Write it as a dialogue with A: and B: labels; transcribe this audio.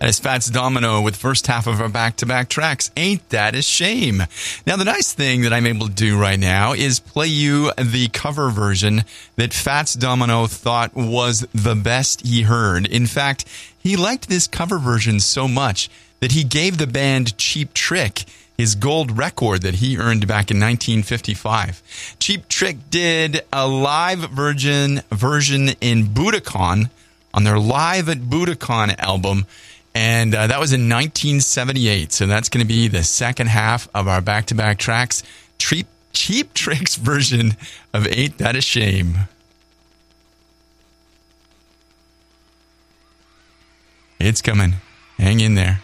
A: That is Fats Domino with first half of our back-to-back tracks. Ain't That a Shame? Now, the nice thing that I'm able to do right now is play you the cover version that Fats Domino thought was the best he heard. In fact, he liked this cover version so much that he gave the band Cheap Trick his gold record that he earned back in 1955. Cheap Trick did a live version in Budokan on their Live at Budokan album, and that was in 1978. So that's going to be the second half of our back-to-back tracks. Cheap Trick's version of Ain't That a Shame. It's coming. Hang in there.